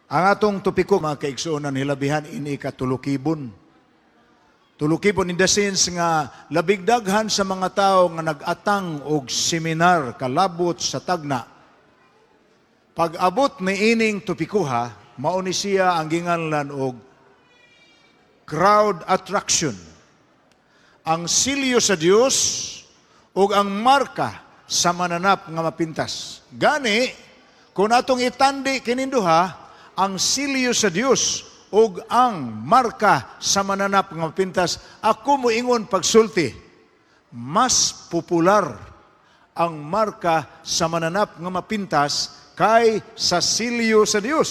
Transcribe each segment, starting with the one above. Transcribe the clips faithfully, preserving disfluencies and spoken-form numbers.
Ang atong topiko, mga kaigsuonan, hilabihan ini katulukibon. Tulukibon in the sense nga labig daghan sa mga tao nga nag-atang og seminar kalabot sa tagna. Pag abot ni ining topikuha, mao ni siya ang ginganlan og crowd attraction. Ang silyo sa Dios ug ang marka sa mananap nga mapintas. Gani, kung atong itandi kininduha, ang silyo sa Dios ug ang marka sa mananap nga mapintas, ako moingon pagsulti, mas popular ang marka sa mananap nga mapintas kay sa silyo sa Dios.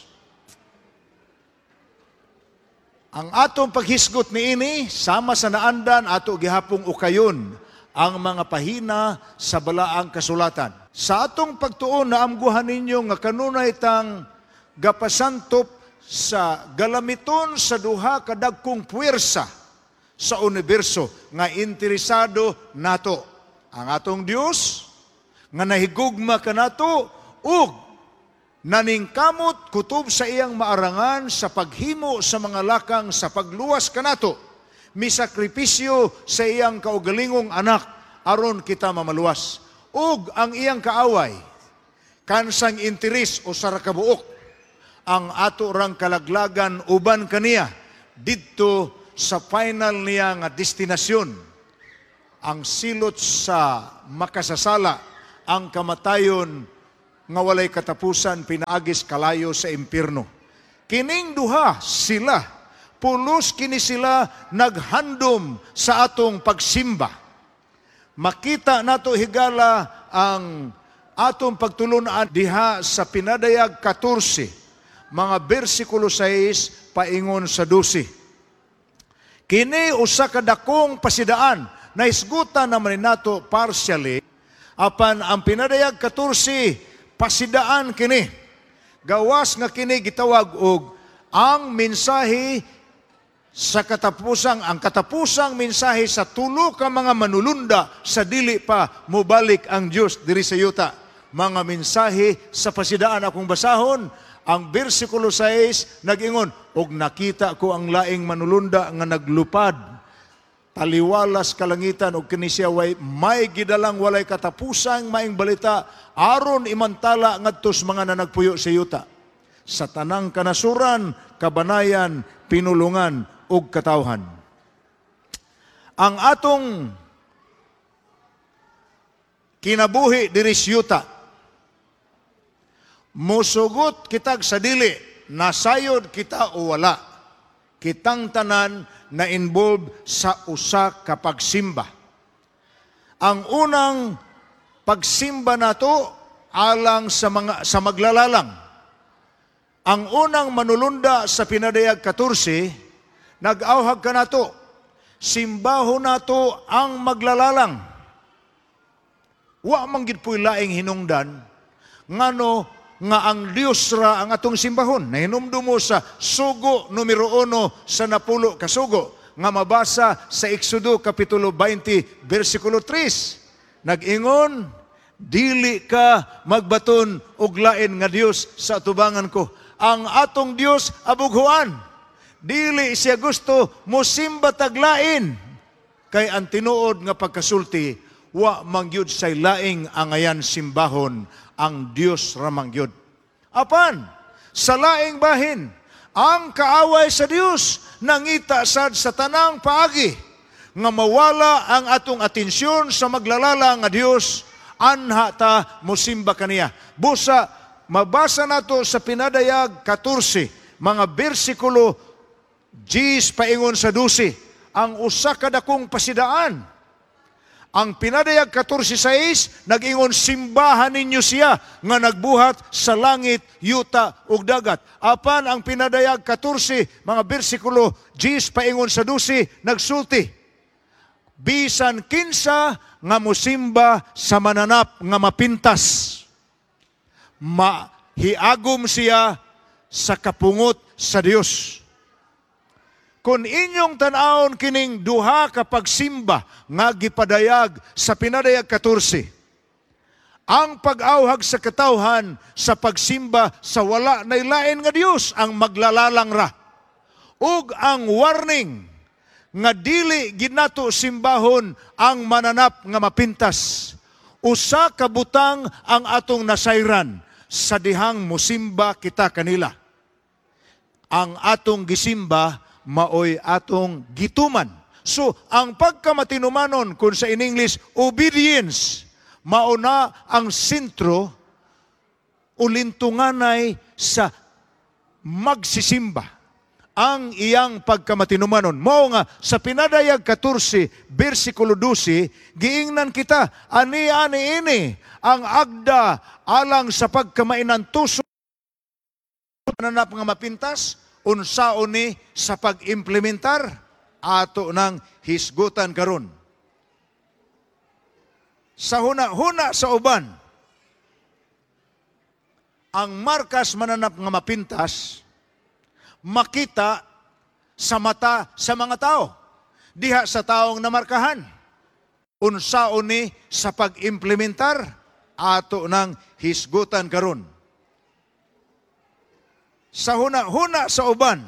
Ang atong paghisgot niini sama sa naandan ato gihapong ukayon ang mga pahina sa balaang kasulatan. Sa atong pagtuon na amguhan ninyo nga kanunay tang gapasantop sa galamiton sa duha ka dagkong puwersa sa universo nga interesado nato. Ang atong Dios nga nahigugma kanato ug naningkamot kutob sa iyang maarangan sa paghimo sa mga lakang sa pagluwas kanato, misakripisyo sa iyang kaugalingong anak aron kita mamaluwas. Ug ang iyang kaaway kansang interes o sarakabuok ang ato rang kalaglagan uban kaniya didto sa final niya nga destinasyon, ang silot sa makasasala, ang kamatayon nga walay katapusan pinaagis kalayo sa impierno. Kining duha sila, pulos kini sila naghandom sa atong pagsimba. Makita nato higala ang atong pagtulunan diha sa pinadayag fourteen, mga bersikulo six paingon sa twelve. Kini usa ka dakong pasidaan na isgutan naman nato partially, apan ang pinadayag fourteen pasidaan kini. Gawas nga kini gitawag og ang mensahe sa katapusang, ang katapusang mensahe sa tulo ka mga manulunda sa dili pa mobalik ang Dios diri sa yuta. Mga mensahe sa pasidaan akong basahon. Ang bersikulo six nag-ingon, og nakita ko ang laing manulunda nga naglupad, taliwalas kalangitan, og kini siya way may gidalang walay katapusang maing balita, aron imantala ngadtos mga nanagpuyo sa yuta. Sa tanang kanasuran, kabanayan, pinulungan, ug katawhan. Ang atong kinabuhi diri sa yuta, musugot kitag sa dili, nasayod kita o wala. Kitang tanan na involved sa usa ka pagsimba. Ang unang pagsimba nato alang sa mga sa maglalalang. Ang unang manulunda sa pinadayag fourteen, nag-awhag ka nato, simbaho nato ang maglalalang. Wa man gid puy laing hinungdan ngano nga ang Dios ra ang atong simbahon. Nahinumdumo sa sugo numero uno sa napulo ka sugo nga mabasa sa Exodo kapitulo twenty versikulo three. Nag-ingon, dili ka magbaton og lain nga Dios sa atubangan ko. Ang atong Dios abughuan. Dili siya gusto mosimba taglain. Kay ang tinuod nga pagkasulti, wa mangyud say laing angayan simbahon ang Dios ramang yun. Apan, sa laing bahin, ang kaaway sa Dios nangita sad sa tanang paagi nga mawala ang atong atensyon sa maglalala nga Dios, anha ta mosimba kaniya. Busa, mabasa nato sa pinadayag fourteen, mga bersikulo ten paingon sa twelve, ang usa ka dakong pasidaan. Ang pinadayag fourteen six, nag-ingon, simbahan ninyo siya nga nagbuhat sa langit, yuta, ug dagat. Apan ang pinadayag fourteen, mga bersikulo ten paingon sa twelve, nagsulti, bisan kinsa nga mosimba sa mananap nga mapintas, mahiagom siya sa kapungot sa Dios. Kung inyong tanawon kining duha ka pagsimba nga gipadayag sa pinadayag fourteen, Ang pag-awhag sa katawhan sa pagsimba sa wala na ilain nga Dios ang maglalalang ra. Ug ang warning nga dili ginato simbahon ang mananap nga mapintas. Usa ka butang ang atong nasayran sa dihang musimba kita kanila. Ang atong gisimba maoy atong gituman. So, ang pagkamatinumanon kung sa in English, obedience, mauna ang sentro ulintunganay sa magsisimba. Ang iyang pagkamatinumanon. Mao nga, sa Pinadayag fourteen, versikulo twelve, giingnan kita, ani-ani ini, ang agda alang sa pagkamainan tuso nanap nga mapintas, unsaon ni sa pag-implementar, ato ng hisgutan karon. Sa huna-huna sa uban, ang markas mananap nga mapintas, makita sa mata sa mga tao, diha sa taong namarkahan. Unsaon ni sa pag-implementar, ato ng hisgutan karon. Sa huna-huna sa uban,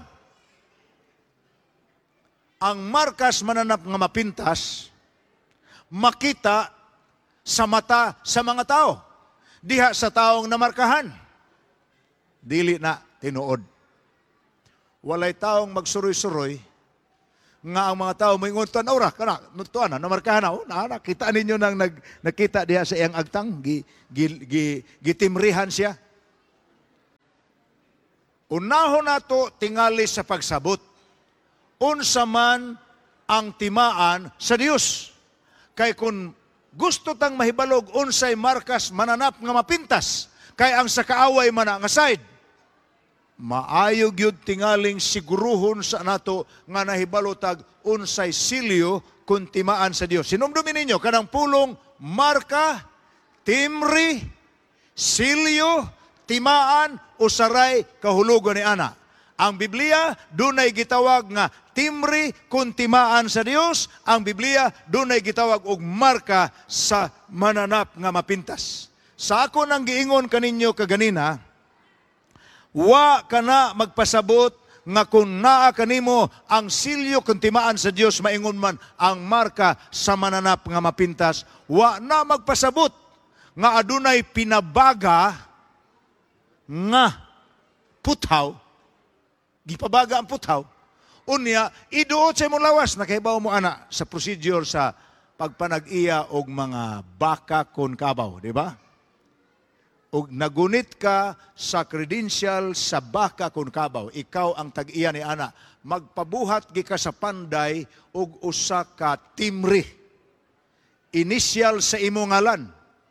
ang markas mananap nga mapintas, makita sa mata sa mga tao, diha sa taong namarkahan. Dili na tinuod. Walay taong magsuroy-suroy nga ang mga tao moingon tan ora kana nutuan na namarkahan na, oh, na nakita ninyo nang nag, nakita diha sa iyang agtang gi, gi, gi, gitimrihan siya. Unahon nato tingali sa pagsabot. Unsa man ang timaan sa Dios. Kay kung gusto tang mahibalog unsay markas mananap nga mapintas, kay ang sa kaaway man nga side, maayo gyud tingaling siguruhon sa nato nga nahibalotag unsay silyo kun timaan sa Dios. Sinumdumi ninyo kanang pulong marka, timri, silyo, timaan, usaray, kahulugan ni ana. Ang Biblia, dunay gitawag nga timri kun timaan sa Dios. Ang Biblia, dunay gitawag og marka sa mananap nga mapintas. Sa ako nang giingon kaninyo kaganina, wa kana magpasabot nga kung naa kanimo ang silyo kun timaan sa Dios, maingon man ang marka sa mananap nga mapintas. Wa na magpasabot nga adunay pinabaga nga puthaw, gipabaga ang puthaw, unya, iduot sa imong lawas, nakahibaw mo ana sa procedure sa pagpanag-iya og mga baka kon kabaw, di ba? Og nagunit ka sa credential sa baka kon kabaw, ikaw ang tag-iya ni ana, magpabuhat gi ka sa panday og usa ka timri. Initial sa imong ngalan.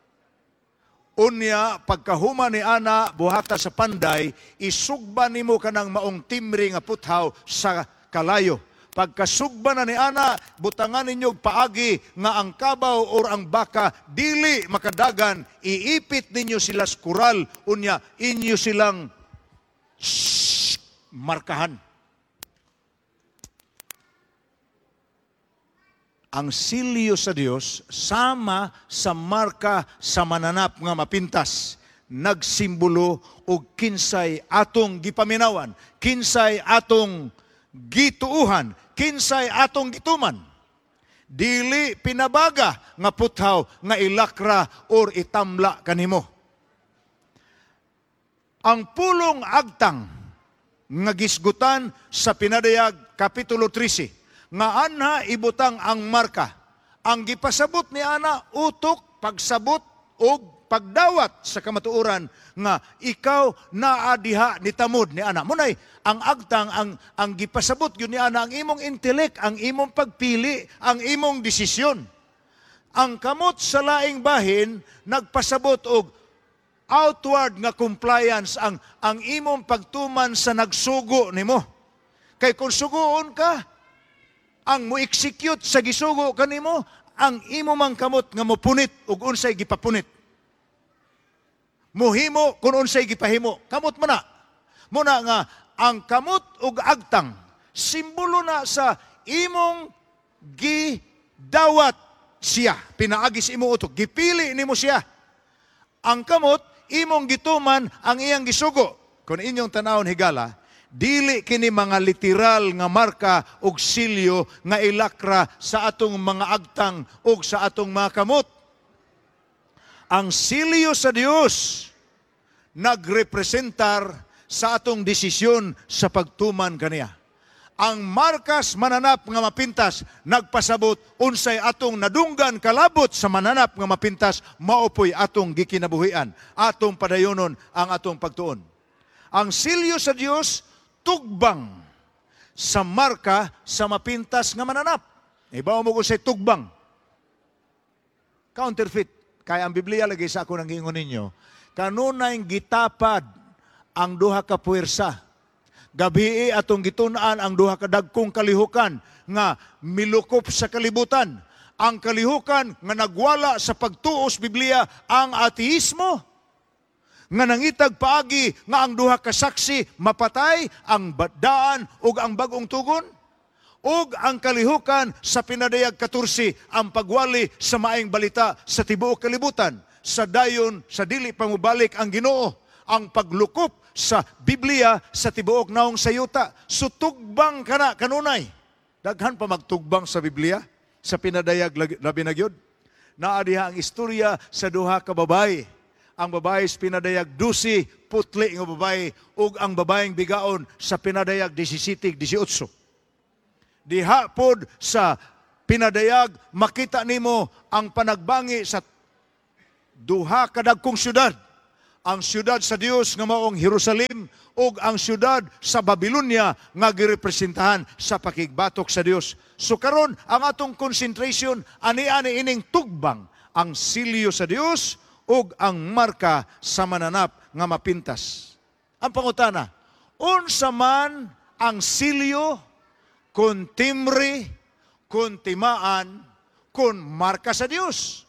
Unya, pagkahuma ni ana, buhata sa panday, isugba nimo kanang maong timri nga puthaw sa kalayo. Pagkasugba na ni ana, butangan ninyo paagi nga ang kabaw or ang baka dili makadagan, iipit ninyo sila sa kural, unya inyo silang shh, markahan. Ang silyo sa Dios sama sa marka sa mananap nga mapintas, nagsimbolo og kinsay atong gipaminawan, kinsay atong gituuhan, kinsay atong gituman. Dili pinabaga nga puthaw nga ilakra or itamla kanimo. Ang pulong agtang nga gisgutan sa Pinadayag kapitulo thirteen, nga anha ibutang ang marka. Ang gipasabot ni ana utok, pagsabot og pagdawat sa kamatuoran nga ikaw naa diha ni tamod ni ana. Munay ang agtang ang ang gipasabot gyud ni ana ang imong intelek, ang imong pagpili, ang imong desisyon. Ang kamot sa laing bahin nagpasabot og outward nga compliance, ang ang imong pagtuman sa nagsugo nimo. Kay kung sugoon ka, ang mo-execute sa gisugo kanimo, ang imo mang kamot nga mopunit ug unsay gipapunit. Muhimo kung unsay gipahimo, kamot mo na. Muna nga, ang kamot ug agtang, simbolo na sa imong gidawat siya. Pinaagis imo utok, gipili nimo siya. Ang kamot, imong gituman ang iyang gisugo. Kung inyong tanawon higala, dili kini mga literal nga marka og silyo nga ilakra sa atong mga agtang ug sa atong mga kamot. Ang silyo sa Dios nagrepresentar sa atong desisyon sa pagtuman kaniya. Ang markas mananap nga mapintas nagpasabot unsay atong nadunggan kalabot sa mananap nga mapintas maopoy atong gikinabuhian, atong padayonon ang atong pagtuon. Ang silyo sa Dios tugbang sa marka sa mapintas nga mananap. Ibaw mo ko say tugbang. Counterfeit. Kaya ang Biblia lagi sa ako nang ingon ninyo, kanunay gitapad ang duha ka puwersa. Gabi atong gitunaan ang duha ka dagkong kalihukan nga milukop sa kalibutan. Ang kalihukan nga nagwala sa pagtuos Biblia ang ateismo. Nga nangitag paagi nga ang duha ka saksi mapatay ang daan ug ang bagong tugon. Ug ang kalihukan sa pinadayag katursi ang pagwali sa maayong balita sa tibuok kalibutan. Sa dayon sa dili pangubalik ang Ginoo, ang paglukop sa Biblia sa tibuok naong sayuta. Sutugbang kana kanunay. Daghan pa magtugbang sa Biblia sa pinadayag labi na gyud. Naa diha ang istorya sa duha ka babae. Ang babae sa pinadayag dusi putli nga babae ug ang babaeng bigaon sa pinadayag disisitig disiotso. Diha pod sa pinadayag makita nimo ang panagbangi sa duha ka dagkong syudad. Ang syudad sa Dios nga maong Jerusalem ug ang syudad sa Babylonia nga girepresentahan sa pakigbatok sa Dios. So karon ang atong concentration ani-ani ining tugbang ang silyo sa Dios ug ang marka sa mananap nga mapintas. Ang pangutana, unsa man ang silyo kun timbre, kun timaan, kun marka sa Dios?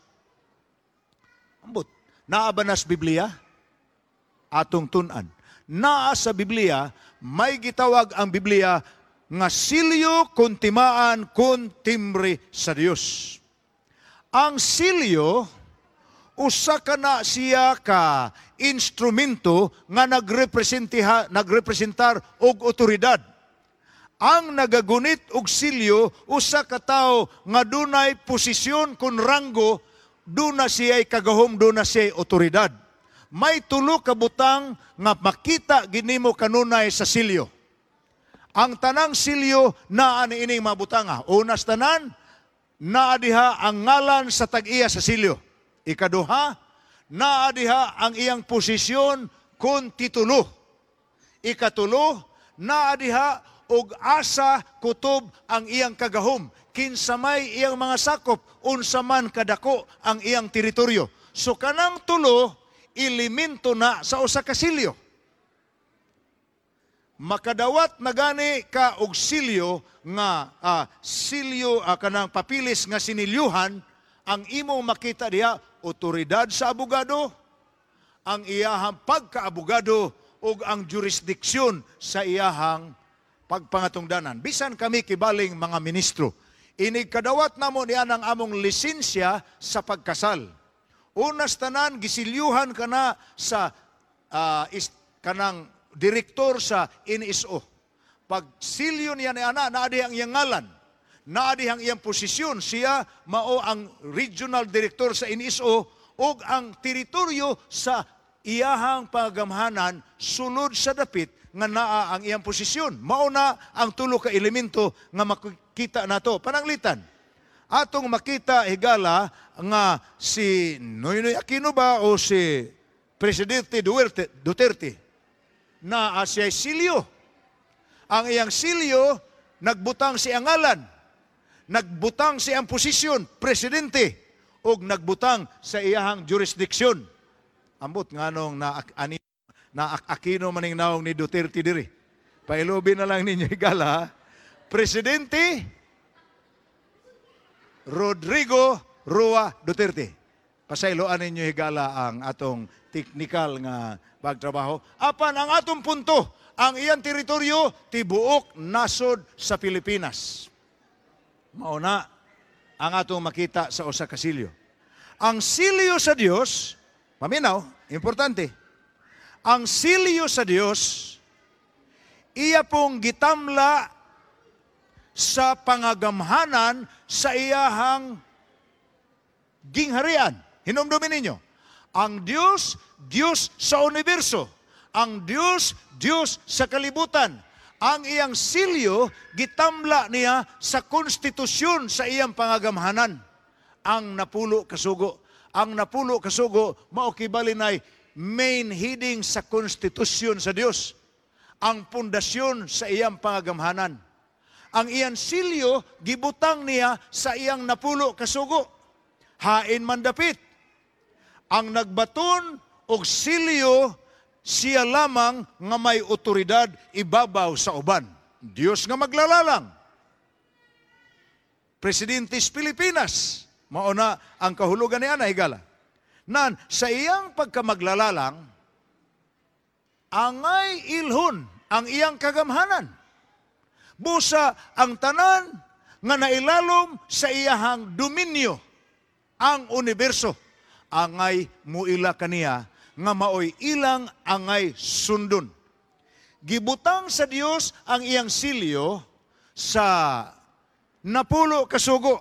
Ambot, naa ba nas Biblia? Atong tunan. Naa sa Biblia, may gitawag ang Biblia nga silyo kun timaan kun timbre sa Dios. Ang silyo, usa ka na siya ka instrumento nga nagrepresentiha, nagrepresentar og otoridad. Ang nagagunit og silyo, usa ka tawo nga dunay posisyon kun ranggo, duna siya'y kagahom, duna siya'y otoridad. May tulo ka butang nga makita ginimo kanunay sa silyo. Ang tanang silyo naa ni ining mga butanga. Unas tanan, naa diha ang ngalan sa tag-iya sa silyo. Ikaduha, naa diha ang iyang posisyon kun titulo. Ikatulo, naa diha og asa kutob ang iyang kagahom. Kinsa may iyang mga sakop, unsa man kadako ang iyang teritoryo. So kanang tulo, elemento na sa usa ka silyo. Makadawat na gani ka og silyo nga ah, silyo ah, kanang papilis nga sinilyuhan, ang imong makita diha otoridad sa abogado, ang iyahang pagkaabogado ug ang jurisdiksyon sa iyahang pagpangatungdanan. Bisan kami kibaling mga ministro, inig kadawat namo niya ang among lisensya sa pagkasal. Unas tanan, gisilyuhan ka na sa uh, is, kanang direktor sa N S O. Pag silyo niya ni ana, naadi ang iyang ngalan, naadi ang iyang posisyon, siya mao ang regional director sa N S O ug ang teritoryo sa iyahang pagamhanan sulod sa dapit nga naa ang iyang posisyon. Mao na ang tulo ka elemento nga makikita nato. Pananglitan, atong makita higala nga si Noynoy Aquino ba o si Presidente Duterte, Duterte na asiya'y silyo. Ang iyang silyo, nagbutang si angalan, nagbutang si ang posisyon, presidente, o nagbutang sa iyahang jurisdiksyon. Ambot nga nung na, ani, na Aquino maning naong ni Duterte diri. Pailobi na lang ninyo higala, Presidente Rodrigo Roa Duterte. Pasayloan ninyo higala ang atong teknikal nga pagtrabaho. Apan ang atong punto, ang iyang teritoryo tibuok nasod sa Pilipinas. Mauna ang atong makita sa usa ka silyo. Ang silyo sa Dios Paminaw, importante. Ang silyo sa Dios, iya pong gitamla sa pangagamhanan sa iyahang gingharian. Hinumdumin ninyo. Ang Diyos, Diyos sa universo. Ang Diyos, Diyos sa kalibutan. Ang iyang silyo, gitamla niya sa konstitusyon sa iyang pangagamhanan. Ang napulo kasugo. Ang napulo kasugo, maukibalinay, main heading sa konstitusyon sa Diyos. Ang pundasyon sa iyang pangagamhanan. Ang iyang silyo, gibutang niya sa iyang napulo kasugo. Hain man dapit. Ang nagbaton og silyo, siya lamang nga may otoridad ibabaw sa uban. Diyos nga maglalalang. Presidentes Pilipinas, mauna ang kahulugan niya na higala. Nan, sa iyang pagkamaglalalang, angay ilhon ang iyang kagamhanan. Busa ang tanan nga nailalom sa iyahang dominyo, ang universo. Angay muila kaniya nga maoy ilang angay sundon. Gibutang sa Dios ang iyang silyo sa napulo kasugo.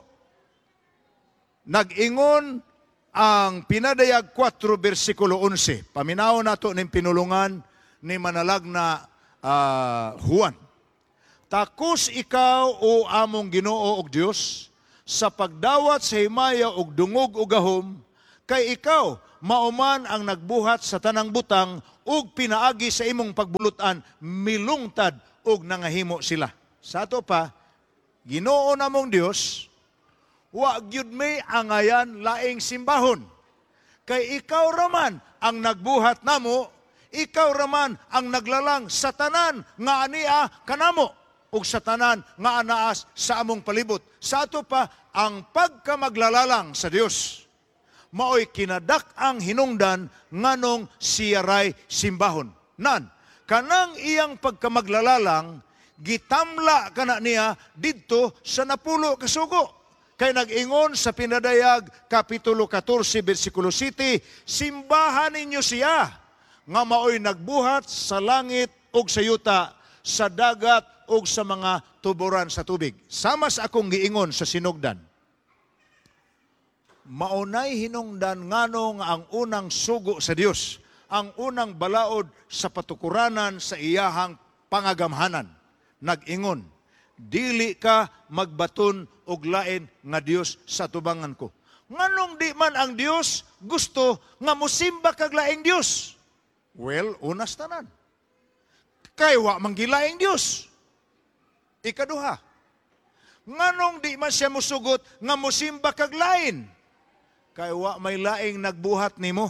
Nag-ingon ang pinadayag four versikulo eleven. Paminaw nato ning pinulungan ni manalag na uh, Juan. Takos ikaw o among Ginoo og Dios sa pagdawat sa himaya og dungog ug gahom, kay ikaw mauman ang nagbuhat sa tanang butang ug pinaagi sa imong pagbulutan milungtad ug nangahimo sila. Sa ato pa, Ginoo namong Dios, wa gyud may angayan laing simbahon. Kay ikaw raman ang nagbuhat namo, ikaw raman ang naglalang sa tanan nga ania kanamo ug sa tanan nga anaas sa among palibot. Sa ato pa, ang pagkamaglalalang sa Dios maoy kinadak ang hinungdan nganong siyaray simbahon. Nan, kanang iyang pagkamaglalalang, gitamla kana niya didto sa napulo kasugo. Kay nag-ingon sa pinadayag, Kapitulo fourteen, versikulo seven, simbahan ninyo siya, nga maoy nagbuhat sa langit ug sa yuta, sa dagat ug sa mga tuburan sa tubig. Sama sa akong giingon sa sinugdan. Maunay hinungdan nganong ang unang sugo sa Dios, ang unang balaod sa patukuranan sa iyahang pangagamhanan. Nag-ingon, dili ka magbaton og lain nga Dios sa tubangan ko. Nganong di man ang Dios gusto nga musimba kag laing Dios? Well, unas tanan. Kay wa manggilaing Dios. Ikaduha, nganong di man siya musugot nga musimba kag lain? Kay wa may laing nagbuhat nimo.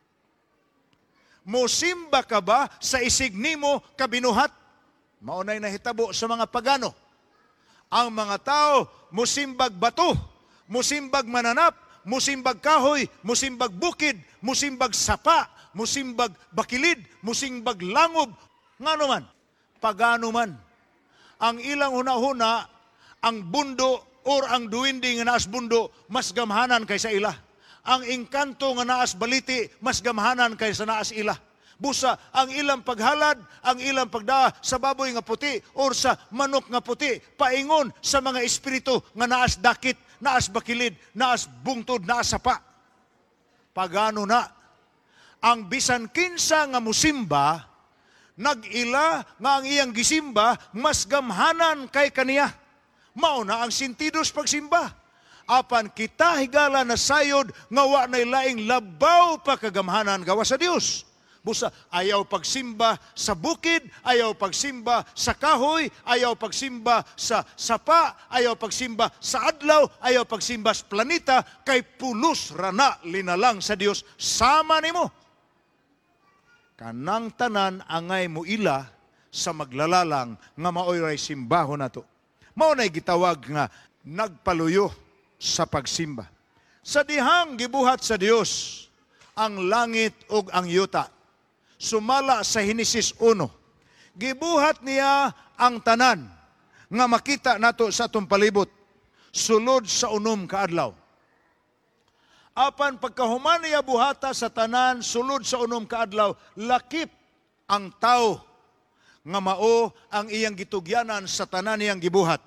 Musimba ka ba sa isig nimo kabinuhat? Maunay nahitabo sa mga pagano. Ang mga tao musimbag bato, musimbag mananap, musimbag kahoy, musimbag bukid, musimbag sapa, musimbag bakilid, musimbag langob. Ngano man, pagano man. Ang ilang huna-huna, ang bundo or ang duwindi nga naas bundo, mas gamhanan kaysa ila. Ang engkanto nga naas baliti, mas gamhanan kaysa naas ila. Busa, ang ilang paghalad, ang ilang pagdaa sa baboy nga puti or sa manok nga puti, paingon sa mga espiritu nga naas dakit, naas bakilid, naas bungtod, naas sapa. Pagano na, ang bisan kinsa nga musimba, nag-ila nga ang iyang gisimba, mas gamhanan kay kaniya. Mauna ang sintidos pagsimba. Apan kita higala na sayod nga wa nay laing labaw pa kagamhanan gawa sa Dios. Busa, ayaw pagsimba sa bukid, ayaw pagsimba sa kahoy, ayaw pagsimba sa sapa, ayaw pagsimba sa adlaw, ayaw pagsimba sa planeta, kay pulos rana linalang sa Dios sama nimo. Kanang tanan angay mo ila sa maglalalang nga maoy ray simbahon nato. Mao nay gitawag nga nagpaluyo sa pagsimba. Sa dihang gibuhat sa Dios ang langit ug ang yuta. Sumala sa Henesis one. Gibuhat niya ang tanan nga makita nato sa atong palibot sulod sa unom ka adlaw. Apan pagkahuman niya buhata sa tanan, sulod sa unom kaadlaw, lakip ang tao nga mao ang iyang gitugyanan sa tanan niyang gibuhat.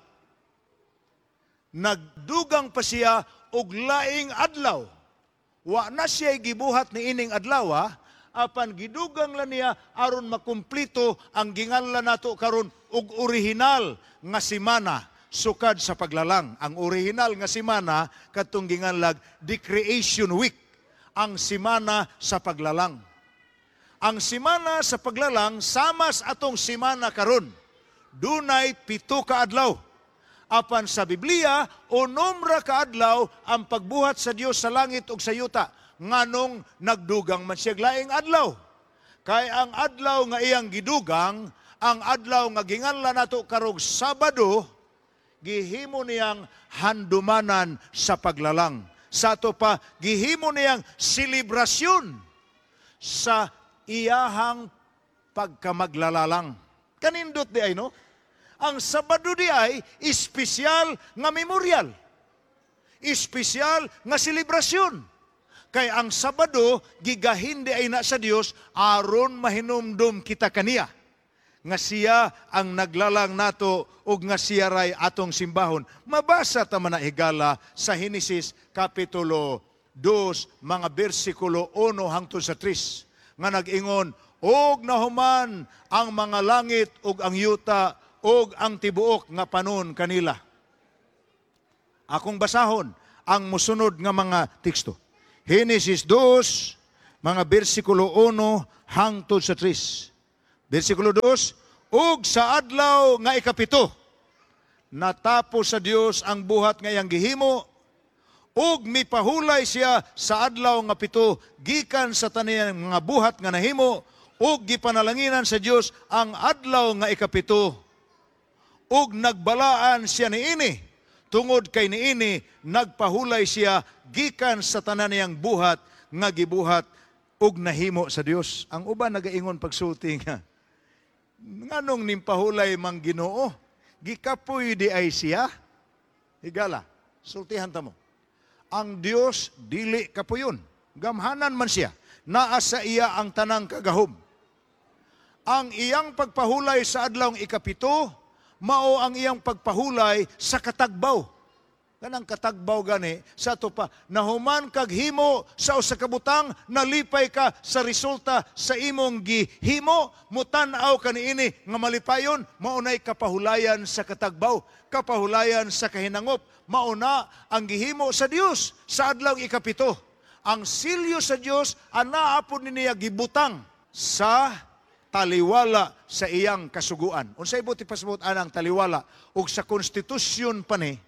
Nagdugang pa siya og laing adlaw. Wa na siya gibuhat ni ining adlaw, ha? Apan gidugang la niya aron makumplito ang ginganlan nato karon og orihinal nga semana sukad sa paglalang. Ang orihinal nga semana katong ginganlag the Creation Week, ang semana sa paglalang. Ang semana sa paglalang samas atong semana karon. Dunay pito ka adlaw. Apan sa Biblia, unom ra ka adlaw ang pagbuhat sa Dios sa langit ug sa yuta. Nganong nagdugang man siya laing adlaw. Kay ang adlaw nga iyang gidugang, ang adlaw nga ginganlan nato karong Sabado, gihimo niyang handumanan sa paglalang. Sa ato pa, gihimo niyang selebrasyon sa iyahang pagkamaglalalang. Kanindot di ay, no? Ang Sabado di ay espesyal nga memorial. Espesyal nga selebrasyon. Kay ang Sabado, gigahin di ay na sa Dios aron mahinumdum kita kaniya. Nga siya ang naglalang nato o nga siya ray atong simbahon. Mabasa ta man na higala sa Henesis Kapitulo two, mga bersikulo one hangtod sa three, nga nag-ingon, og nahuman ang mga langit ug ang yuta ug ang tibuok nga panon kanila. Akong basahon ang musunod nga mga teksto. Henesis two, mga bersikulo one hangtod sa three. Versikulo two, ug sa adlaw nga ikapito, natapos sa Dios ang buhat nga iyang gihimo, ug mipahulay siya sa adlaw nga pito, gikan sa taniyang mga buhat nga nahimo, ug gipanalanginan sa Dios ang adlaw nga ikapito, ug nagbalaan siya niini, tungod kay niini, nagpahulay siya gikan sa tanan niyang buhat nga gibuhat, ug nahimo sa Dios. Ang uban nagaingon pagsulti nga, nganong nimpahulay mang Ginoo, gikapoy di ay siya. Higala, sultihan ta mo. Ang Dios dili kapuyon, gamhanan man siya, naa sa iya ang tanang kagahom. Ang iyang pagpahulay sa adlawng ikapito, mao ang iyang pagpahulay sa katagbaw. Kanang katagbaw gani, sa ito pa, nahuman kag himo sa usa ka butang, nalipay ka sa resulta sa imong gihimo, mutanaw ka niini nga malipayon, maunay kapahulayan sa katagbaw, kapahulayan sa kahinangop, mauna ang gihimo sa Dios sa adlaw ikapito. Ang silyo sa Dios, anaapon niya gibutang sa taliwala sa iyang kasuguan. Unsay buti pasabot anang taliwala, ug sa konstitusyon pa ni,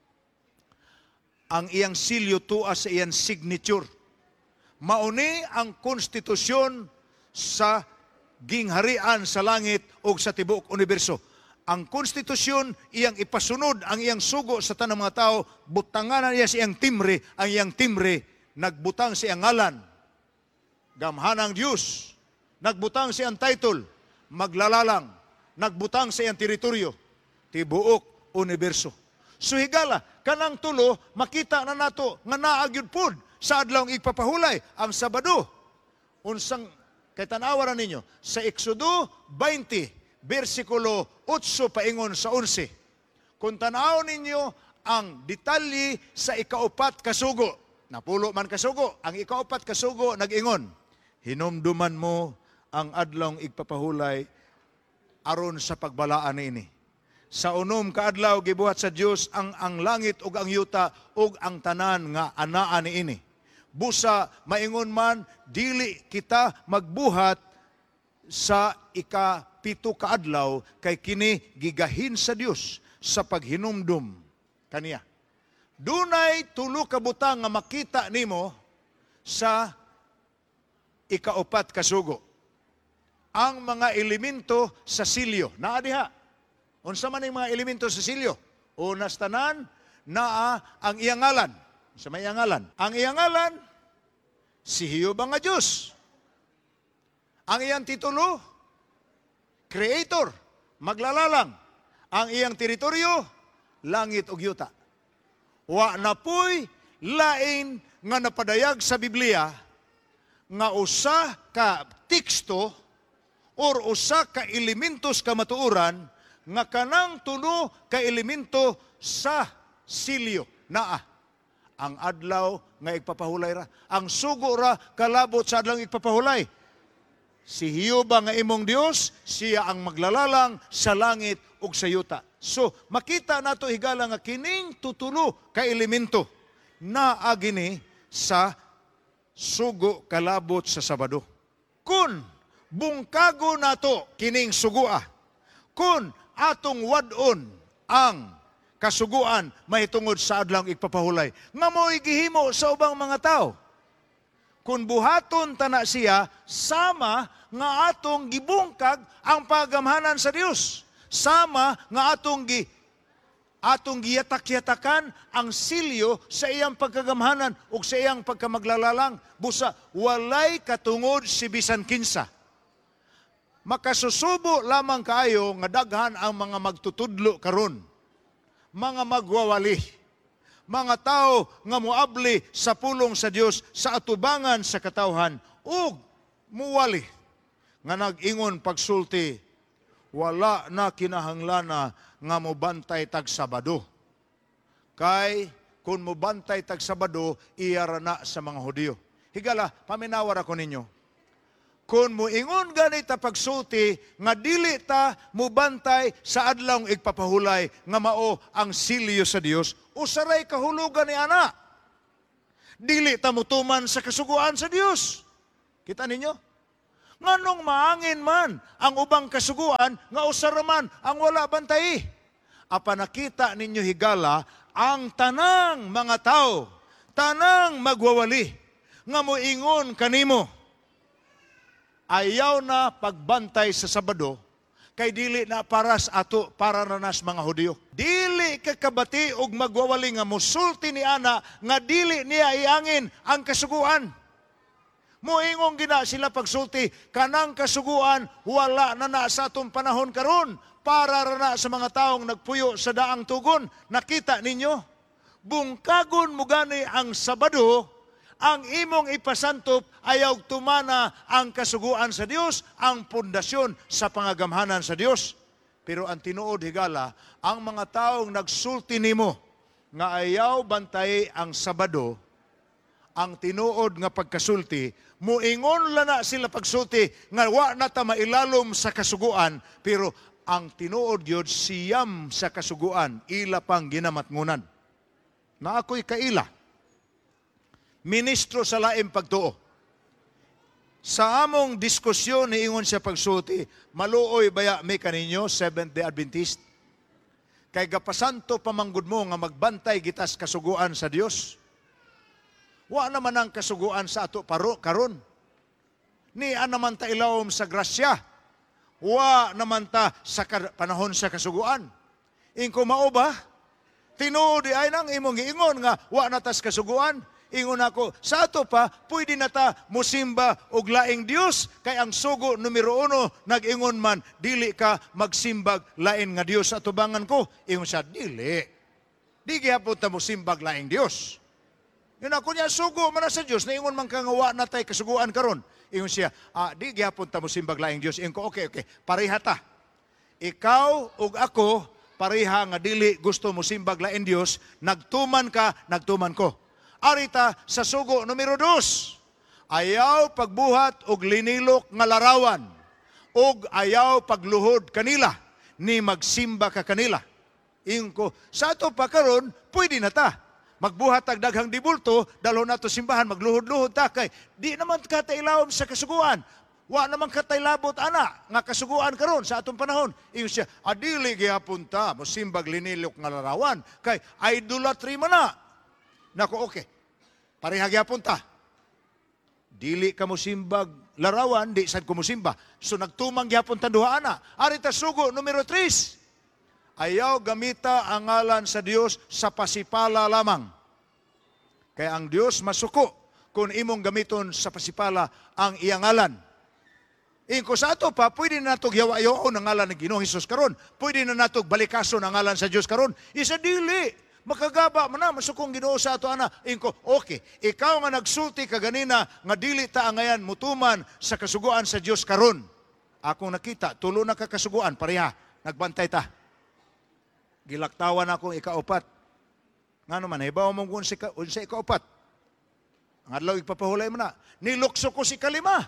ang iyang silyo tuwa sa iyang signature. Mauni ang konstitusyon sa gingharian sa langit o sa tibuok universo. Ang konstitusyon, iyang ipasunod ang iyang sugo sa tanang mga tao, butangan niya sa iyang timbre, ang iyang timbre, nagbutang sa iyang ngalan. Gamhanang Diyos, nagbutang sa iyang title, maglalalang, nagbutang sa iyang teritoryo, tibuok universo. So higala, kanang tulo, makita na nato nga naagyud pod sa adlawng igpapahulay, ang Sabado. Unsang, kay tanawa ninyo, sa Exodo twenty, versikulo eight paingon sa eleven. Kung tanaw ninyo ang detalye sa ikaupat kasugo, napulo man kasugo, ang ikaupat kasugo nag-ingon, hinumduman mo ang adlawng igpapahulay aron sa pagbalaan niini. Sa unom kaadlaw gibuhat sa Dios ang ang langit ug ang yuta ug ang tanan nga anaa niini. Busa maingon man dili kita magbuhat sa ikapito kaadlaw kay kini gigahin sa Dios sa paghinumdum kaniya. Dunay tulo ka butang nga makita nimo sa ikaupat kasugo. Ang mga elemento sa silyo naa diha. Unsa man ang mga elemento sa silyo? Unas tanan, naa ang iyang ngalan. Sa may iyang ngalan. Ang iyang ngalan, si Hiyuba nga Diyos. Ang iyang titulo, Creator, maglalalang. Ang iyang teritoryo, langit ug yuta. Wa na po'y lain nga napadayag sa Biblia nga usa ka teksto or usa ka elementos ka matuoran nga kanang tulo ka elemento sa silyo naa. Ang adlaw nga igpapahulay ra, ang sugo ra kalabot sa adlaw igpapahulay. Si Hioba nga imong Dios, siya ang maglalalang sa langit ug sa yuta. So, makita nato higala nga kining tutulo ka elemento naa gini sa sugo kalabot sa Sabado. Kun bungkago nato kining sugua, kun atong wadon ang kasuguan mahitungod sa adlaw igpapahulay, nga mo'y gihimo sa ubang mga tao. Kun buhaton tana siya, sama nga atong gibungkag ang pagamhanan sa Dios. Sama nga atong gi atong giyatak-yatakan ang silyo sa iyang pagkagamhanan ug sa iyang pagkamaglalalang. Busa, walay katungod si bisan kinsa. Makasusubo lamang kaayo nga daghan ang mga magtutudlo karon, mga magwawali, mga tao nga muabli sa pulong sa Dios sa atubangan sa katawhan ug muwali nga nag-ingon pagsulti, wala na kinahanglana nga mobantay tag Sabado. Kay kung mobantay tag Sabado, iyara na sa mga Hudiyo. Higala, paminawar ako ninyo. Kung muingon ganit ta pagsulti nga dili ta mubantay sa adlaw igpapahulay nga mao ang silyo sa Dios, usaray kahulugan ni ana. Dili ta mutuman sa kasuguan sa Dios. Kita ninyo? Nganong maangin man ang ubang kasuguan nga usaraman ang wala bantay. Apa nakita ninyo higala ang tanang mga tao, tanang magwawali nga moingon kanimo, ayaw na pagbantay sa Sabado, kay dili na paras ato para na nas mga Hudiyo. Dili kakabati og magwawali nga musulti ni ana nga dili niya iangin ang kasuguan. Moingong gina sila pagsulti, kanang kasuguan wala na na sa atong panahon karon para ra na sa mga taong nagpuyo sa daang tugon. Nakita ninyo, bungkagon mo gani ang Sabado, ang imong ipasantop ayaw tumana ang kasuguan sa Dios, ang pundasyon sa pangagamhanan sa Dios. Pero ang tinuod higala, ang mga taong nagsulti nimo nga ayaw bantay ang Sabado, ang tinuod nga pagkasulti, muingon lang na sila pagsulti nga wa na ta mailalom sa kasuguan, pero ang tinuod yun siyam sa kasuguan, ila pang ginamatngunan. Na ako'y kaila, ministro sa laing pagtuo. Sa among diskusyon ni ingon siya pagsulti, maluoy baya may kaninyo, Seventh-day Adventist? Kay gapasanto pamanggod mo nga magbantay gitas kasuguan sa Dios. Wa naman ang kasuguan sa ato paro karon. Ni naman ta ilawom sa grasya. Wa naman ta sa panahon sa kasuguan. Ingko mao ba? Tinuod ay nang imong giingon nga wa na tas kasuguan. Ingon ako, sa ato pa, pwede na ta musimba og laing Dios, kay ang sugo numero uno, nag-ingon man, dili ka magsimbag lain nga Dios sa tubangan ko. Ingon siya, dili. Di gihapon ta musimbag laing Dios. Yun ako niya, sugo man na sa Diyos, na ingon man ka nga wa na tay kasuguan karon. Ingon siya, ah, di gihapon ta musimbag laing Dios. Ingon ko, okay, okay, pareha ta. Ikaw ug ako, pareha nga dili gusto musimbag laing Dios, nagtuman ka, nagtuman ko. Arita sa sugo numero dos, ayaw pagbuhat og linilok nga larawan, og ayaw pagluhod kanila, ni magsimba ka kanila. Ingon ko, sa ato pa karon, pwede na ta. Magbuhat ag daghang dibulto, dalhon nato simbahan, magluhod-luhod ta, kay di naman katailawom sa kasuguan. Wa naman katailabot ana, nga kasuguan karon sa atong panahon. Ingon siya, adili gihapon ta, musimbag linilok nga larawan, kay idolatry man na. Nako, okay. Pareha gyapon ta. Dili ka musimbag larawan, di sad ko musimba. So nagtumang gyapon ta duha ana. Ari ta sugo numero tres. Ayaw gamita ang ngalan sa Dios sa pasipala lamang. Kaya ang Dios masuko kung imong gamiton sa pasipala ang iyang ngalan. Ingko sa ato pa, pwede na natog yawa-yawa ang ngalan ng Ginoong Hesus karon. Pwede na natog balikason ang ngalan sa Dios karon. Isa dili. makagaba man na, masukong Ginoo sa ato ana. Inko, okay, ikaw nga nagsulti ka ganina, nga dili ta ngayon mutuman sa kasuguan sa Dios karon. Akong nakita, tulo na ka kasuguan, pareha, nagbantay ta. Gilaktawan akong ikaupat. Nga naman, hibaw mong kung si, si ikaupat. Ang adlaw ipapahulay mo na. Nilukso ko si kalima.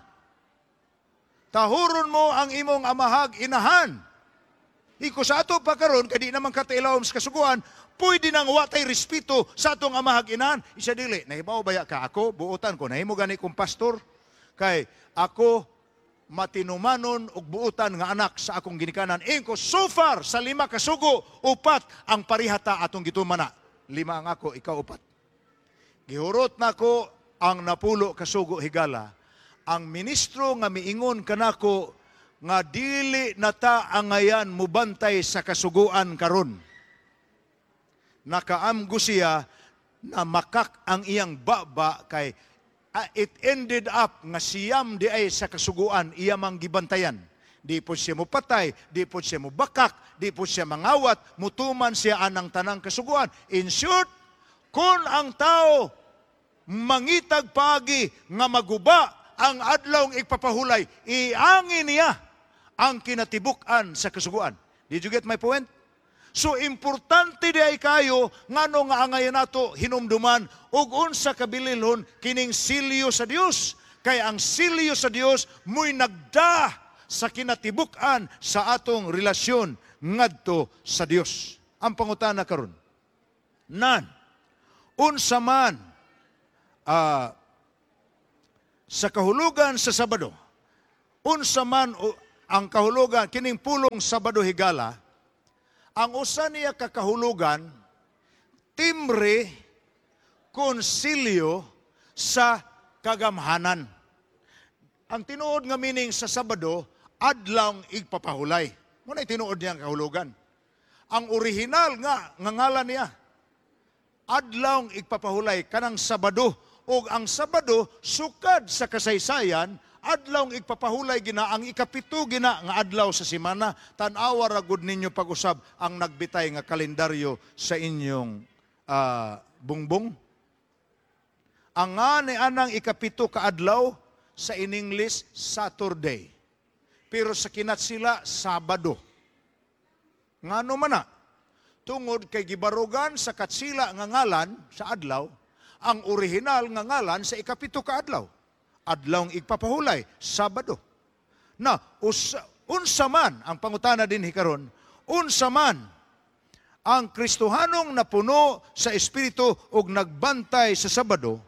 Tahuron mo ang imong amahag inahan. Iko sa ato pa karon kadi naman katailawom sa kasuguan, pwede nang watay respeto sa atong amahag inahan. Isa dili, nahibaw baya ka ako, buutan ko, nahimo gani kong pastor, kay ako matinumanon og buutan nga anak sa akong ginikanan. Inko, so far, sa lima kasugo, upat ang parihata atong gitumana. Lima ang ako, ikaw upat. Gihurot na ko ang napulo kasugo higala. Ang ministro nga miingon kanako nga dili nata ang ngayan mubantay sa kasuguan karon. Nakaamgo siya na makak ang iyang baba kay uh, it ended up nga siyam di ay sa kasuguan iya mang gibantayan. Di po siya mo patay, di po siya mo bakak, di po siya mangawat, mutuman siya anang tanang kasuguan. In short, kung ang tao mangitag pagi nga maguba ang adlawng ipapahulay, iangin niya ang kinatibukan sa kasuguan. Did you get my point? So, importante di ay kayo, ngano nga angayon nato hinumduman, ug unsa kabililhon kining silyo sa Dios. Kay ang silyo sa Dios, muy nagda sa kinatibukan sa atong relasyon ngadto sa Dios. Ang pangutana karon, nan, unsa man uh, sa kahulugan sa Sabado, unsa man uh, ang kahulugan, kining pulong Sabado higala, ang usa niya kakahulugan, timbre, konsilyo sa kagamhanan. Ang tinuod nga meaning sa Sabado, adlawng igpapahulay. Muna tinuod niya ang kahulugan. Ang original nga, nga ngalan niya, adlawng igpapahulay, kanang Sabado. O ang Sabado, sukad sa kasaysayan, adlawng igpapahulay gina, ang ikapito gina nga adlaw sa semana, tan-awa ragud ninyo pag-usab ang nagbitay nga kalendaryo sa inyong uh, bungbong. Ang nga ni anang ikapito ka adlaw, sa in English, Saturday. Pero sa kinat sila, Sabado. Nga naman na, tungod kay gibarugan sa katsila nga ngalan sa adlaw, ang original nga ngalan sa ikapito ka adlaw. Adlawng igpapahulay, Sabado. Na, usa, unsa man, ang pangutana din hikaron, unsa man ang Kristohanong napuno sa Espiritu ug nagbantay sa Sabado,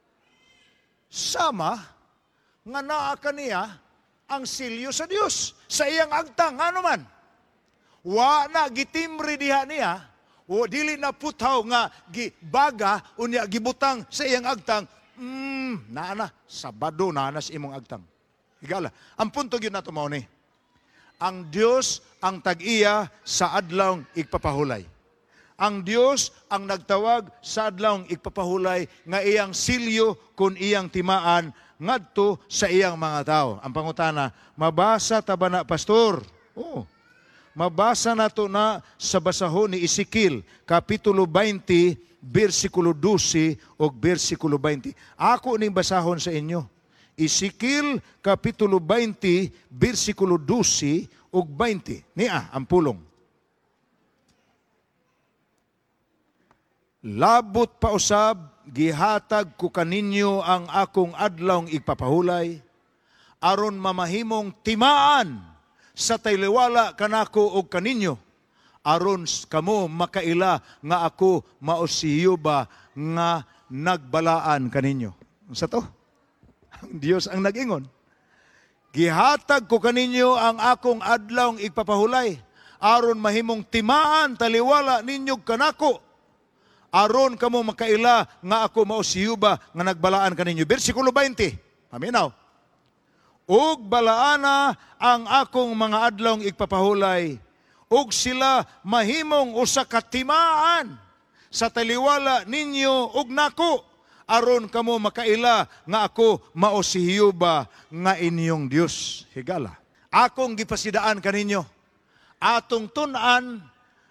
sama nga naa kaniya ang silyo sa Dios sa iyang agtang. Ano man? Wa na gitimbre diha niya, o dili na putaw nga gibaga unya gibutang sa iyang agtang. Mm, naa na, Sabado naa na sa imong agtang. Higala. Ang punto gyud nato mao ni. Ang Dios ang tag-iya sa adlawng igpapahulay. Ang Dios ang nagtawag sa adlawng igpapahulay nga iyang silyo kun iyang timaan ngadto sa iyang mga tao. Ang pangutana, mabasa ta ba na, pastor? Oo. Mabasa na to na sa basahon ni Ezekiel, Kapitulo twenty, versikulo twelve o versikulo twenty. Ako ning basahon sa inyo. Ezekiel, Kapitulo twenty, versikulo twelve o twenty. Nia, ang pulong. Labot pa usab, gihatag ko kaninyo ang akong adlawng igpapahulay, aron mamahimong timaan sa tayliwala kanako og kaninyo, aron kamo makaila nga ako maosiyo ba nga nagbalaan kaninyo. Sa to? Ang Dios ang nag-ingon. Gihatag ko kaninyo ang akong adlawng igpapahulay, aron mahimong timaan taliwala ninyo kanako, aron kamo makaila nga ako mausiyuba nga nagbalaan kaninyo. Versikulo twenty. Paminaw. Ug balaana ang akong mga adlawng igpapahulay, ug sila mahimong usa ka timaan sa taliwala ninyo ug nako, aron kamo makaila nga ako mausiyuba nga inyong Dios. Higala. Akong gipasidaan kaninyo. Atong tun-an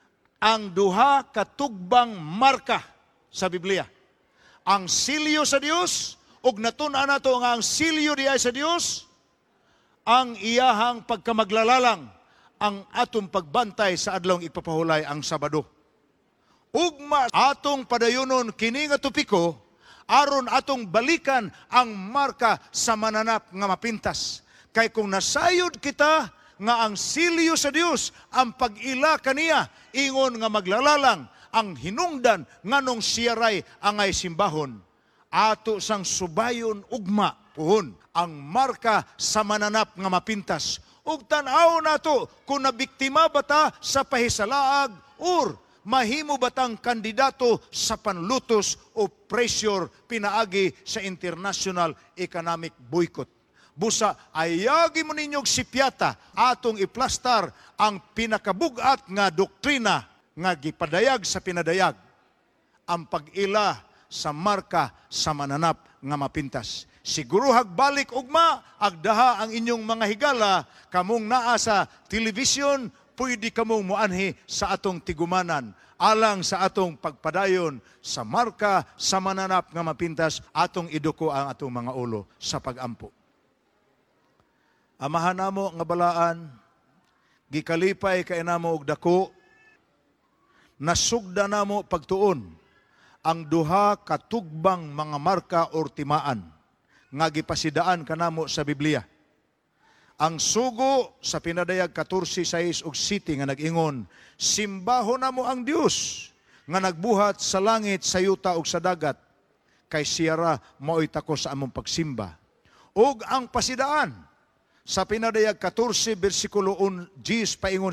ang duha katugbang marka sa Biblia. Ang silyo sa Dios, ug natun-an nato nga ang silyo diay sa Dios, ang iyahang pagkamaglalalang, ang atong pagbantay sa adlawng ipapahulay ang Sabado. Ugma atong padayunon kini nga topiko, aron atong balikan ang marka sa mananap nga mapintas. Kay kung nasayod kita nga ang silyo sa Dios, ang pag-ila kaniya, ingon nga maglalalang, ang hinungdan nganong siyaray angay simbahon, ato sang subayon ugma puhon ang marka sa mananap nga mapintas. Ug tan-aw nato kung nabiktima bata sa pahisalaag or mahimo batang kandidato sa panlutos o pressure pinaagi sa international economic boycott. Busa, ayagi mo ninyong sipyata atong iplastar ang pinakabugat nga doktrina nga gipadayag sa pinadayag, ang pag-ila sa marka sa mananap nga mapintas. Siguro hagbalik ugma, agdaha ang inyong mga higala, kamong naa sa television, pwede kamong muanhi sa atong tigumanan, alang sa atong pagpadayon sa marka sa mananap nga mapintas, atong iduko ang atong mga ulo sa pagampo. Amahan namo nga balaan, gikalipay kay namo og dako, nasugda namo pagtuon ang duha katugbang mga marka or timaan nga gipasidaan kanamo sa Biblia. Ang sugo sa pinadayag fourteen, six ug siete nga nag-ingon, simbahon namo ang Dios nga nagbuhat sa langit, sa yuta ug sa dagat, kay siyara mao'y tako sa among pagsimba. Ug ang pasidaan sa pinadayag fourteen versikulo ten paingon